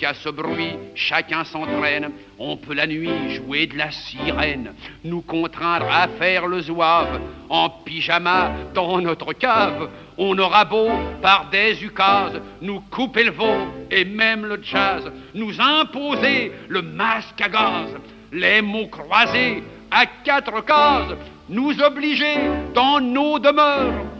qu'à ce bruit, chacun s'entraîne. On peut la nuit jouer de la sirène, nous contraindre à faire le zouave. En pyjama dans notre cave, on aura beau, par des ukases, nous couper le veau et même le jazz, nous imposer le masque à gaz, les mots croisés à 4 cases, nous obliger dans nos demeures